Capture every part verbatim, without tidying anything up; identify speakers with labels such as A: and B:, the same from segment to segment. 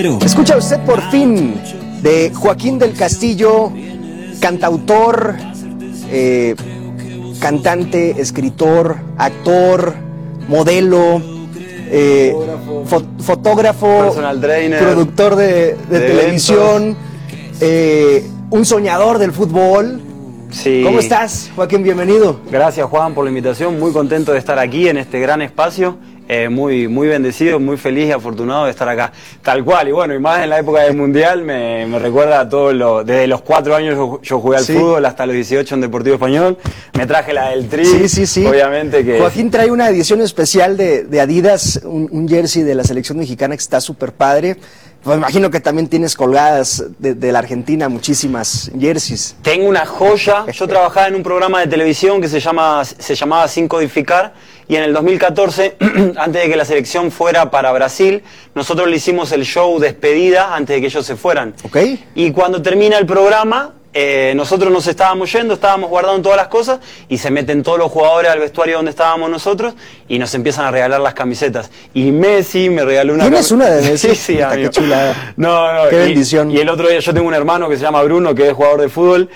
A: Perú.
B: Escucha usted por fin de Joaquín del Castillo, cantautor, eh, cantante, escritor, actor, modelo, eh, fo fotógrafo,
C: personal trainer,
B: productor de, de, de televisión, eh, un soñador del fútbol.
C: Sí.
B: ¿Cómo estás, Joaquín? Bienvenido.
C: Gracias, Juan, por la invitación. Muy contento de estar aquí en este gran espacio. Eh, muy, muy bendecido, muy feliz y afortunado de estar acá. Tal cual, y bueno, y más en la época del Mundial, me, me recuerda a todo lo... Desde los cuatro años yo, yo jugué al
B: sí.
C: fútbol hasta los dieciocho en Deportivo Español. Me traje la del Tri.
B: Sí, sí, sí.
C: Obviamente que...
B: Joaquín trae una edición especial de, de Adidas, un, un jersey de la selección mexicana que está súper padre. Pues imagino que también tienes colgadas de, de la Argentina muchísimas jerseys.
C: Tengo una joya. Yo trabajaba en un programa de televisión que se, llama, se llamaba Sin Codificar, y en el dos mil catorce, antes de que la selección fuera para Brasil, nosotros le hicimos el show despedida antes de que ellos se fueran.
B: Okay.
C: Y cuando termina el programa, eh, nosotros nos estábamos yendo, estábamos guardando todas las cosas, y se meten todos los jugadores al vestuario donde estábamos nosotros, y nos empiezan a regalar las camisetas. Y Messi me regaló una
B: ¿Tienes una de Messi?
C: Sí, sí, amigo.
B: Qué chulada.
C: No, no.
B: Qué
C: y,
B: bendición.
C: Y el otro día yo tengo un hermano que se llama Bruno, que es jugador de fútbol,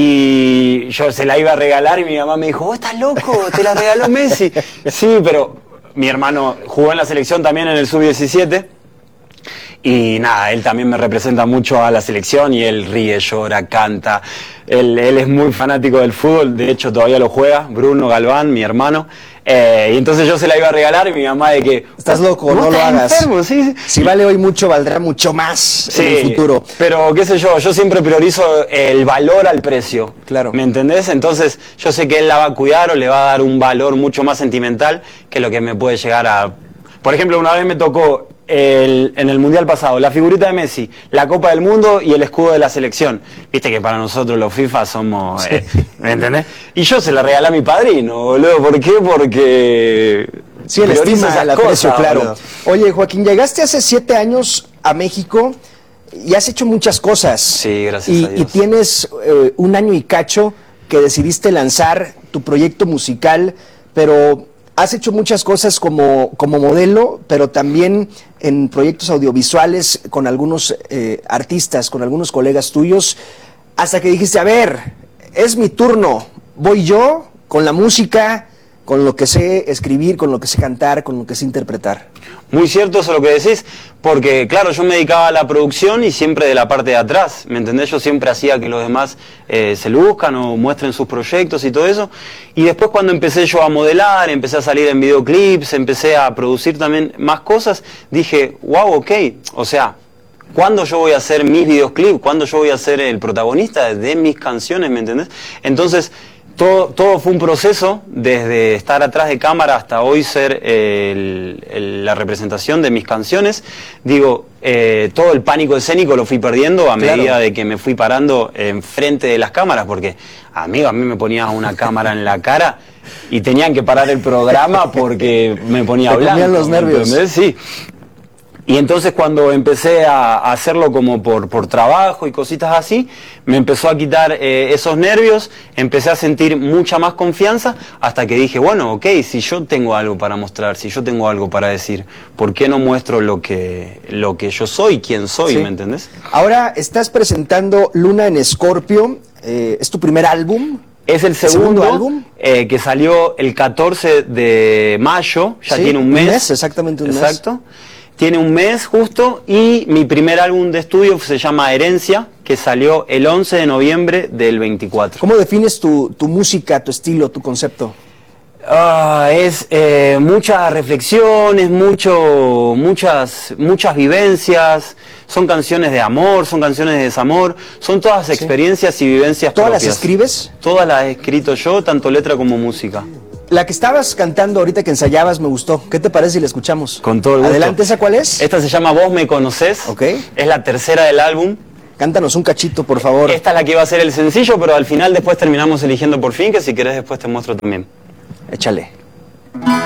C: y yo se la iba a regalar y mi mamá me dijo, "¿Vos estás loco? Te la regaló Messi." Sí, pero mi hermano jugó en la selección también en el sub diecisiete. Y nada, él también me representa mucho a la selección y él ríe, llora, canta. Él, él es muy fanático del fútbol, de hecho todavía lo juega, Bruno Galván, mi hermano. Eh, y entonces yo se la iba a regalar y mi mamá de que...
B: Estás loco, no, no lo hagas.
C: Enfermo, sí, sí.
B: Si vale hoy mucho, valdrá mucho más
C: sí,
B: en el futuro.
C: Pero qué sé yo, yo siempre priorizo el valor al precio.
B: Claro.
C: ¿Me entendés? Entonces yo sé que él la va a cuidar o le va a dar un valor mucho más sentimental que lo que me puede llegar a... Por ejemplo, una vez me tocó el, en el Mundial pasado la figurita de Messi, la Copa del Mundo y el escudo de la selección. Viste que para nosotros los FIFA somos... Sí. Eh, ¿Me entendés? Y yo se la regalé a mi padrino, boludo. ¿Por qué? Porque...
B: Sí, el estima, el aprecio, claro.
C: Boludo.
B: Oye, Joaquín, llegaste hace siete años a México y has hecho muchas cosas.
C: Sí, gracias
B: y,
C: a Dios.
B: Y tienes eh, un año y cacho que decidiste lanzar tu proyecto musical, pero has hecho muchas cosas como, como modelo, pero también en proyectos audiovisuales con algunos eh, artistas, con algunos colegas tuyos, hasta que dijiste, a ver, es mi turno, voy yo con la música, con lo que sé escribir, con lo que sé cantar, con lo que sé interpretar.
C: Muy cierto eso lo que decís, porque claro, yo me dedicaba a la producción y siempre de la parte de atrás, ¿me entendés? Yo siempre hacía que los demás eh, se luzcan o muestren sus proyectos y todo eso, y después cuando empecé yo a modelar, empecé a salir en videoclips, empecé a producir también más cosas, dije, wow, ok, o sea, ¿cuándo yo voy a hacer mis videoclips? ¿Cuándo yo voy a ser el protagonista de mis canciones? ¿Me entendés? Entonces... Todo, todo fue un proceso, desde estar atrás de cámara hasta hoy ser eh, el, el, la representación de mis canciones. Digo, eh, todo el pánico escénico lo fui perdiendo a medida claro. de que me fui parando enfrente de las cámaras, porque, amigo, a mí me ponía una cámara en la cara y tenían que parar el programa porque me ponía blanco.
B: Te ponían los nervios.
C: ¿Entendés? Sí. Y entonces cuando empecé a, a hacerlo como por, por trabajo y cositas así, me empezó a quitar eh, esos nervios, empecé a sentir mucha más confianza, hasta que dije, bueno, ok, si yo tengo algo para mostrar, si yo tengo algo para decir, ¿por qué no muestro lo que, lo que yo soy, quién soy, sí. ¿Me entendés?
B: Ahora estás presentando Luna en Escorpio, eh, ¿es tu primer álbum?
C: Es el segundo,
B: ¿Segundo álbum?
C: Eh, que salió el catorce de mayo, ya
B: sí,
C: tiene un mes.
B: Un mes, exactamente un
C: Exacto.
B: mes.
C: Exacto. Tiene un mes justo, y mi primer álbum de estudio se llama Herencia, que salió el once de noviembre del veinticuatro.
B: ¿Cómo defines tu, tu música, tu estilo, tu concepto?
C: Uh, es eh, mucha reflexión, es mucho, muchas, muchas vivencias, son canciones de amor, son canciones de desamor, son todas experiencias sí. y vivencias
B: ¿Todas
C: propias.
B: las escribes?
C: Todas las he escrito yo, tanto letra como música.
B: La que estabas cantando ahorita que ensayabas me gustó. ¿Qué te parece si la escuchamos?
C: Con todo el gusto.
B: Adelante, ¿esa cuál es?
C: Esta se llama Vos me conocés.
B: Ok.
C: Es la tercera del álbum.
B: Cántanos un cachito, por favor.
C: Esta es la que iba a ser el sencillo, pero al final después terminamos eligiendo Por fin, que si querés después te muestro también.
B: Échale.